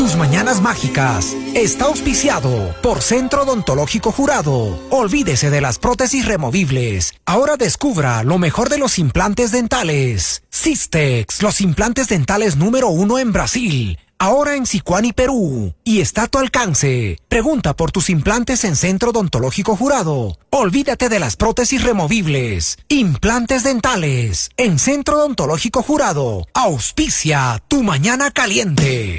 tus mañanas mágicas está auspiciado por Centro Odontológico Jurado. Olvídese de las prótesis removibles. Ahora descubra lo mejor de los implantes dentales. Systex, los implantes dentales número 1 en Brasil. Ahora en Sicuani, Perú. Y está a tu alcance. Pregunta por tus implantes en Centro Odontológico Jurado. Olvídate de las prótesis removibles. Implantes dentales en Centro Odontológico Jurado. Auspicia tu mañana caliente.